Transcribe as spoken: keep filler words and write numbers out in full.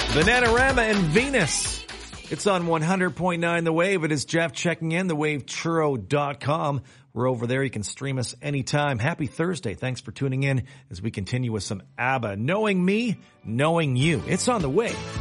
Bananarama and Venus. It's on one hundred point nine The Wave. It is Jeff checking in, the wave churro dot com. We're over there. You can stream us anytime. Happy Thursday. Thanks for tuning in as we continue with some ABBA. Knowing me, knowing you. It's on the Wave.